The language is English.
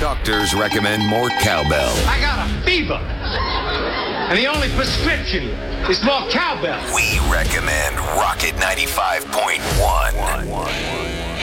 doctors recommend more cowbell. I got a fever, and the only prescription is more cowbell. We recommend Rocket 95.1.